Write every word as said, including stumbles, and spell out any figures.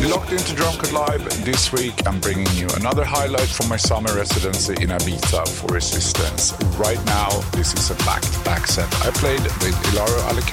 Locked into Drunkard Live. This week I'm bringing you another highlight from my summer residency in Ibiza for Resistance. Right now, this is a back-to-back set I played with Ilaro Alicante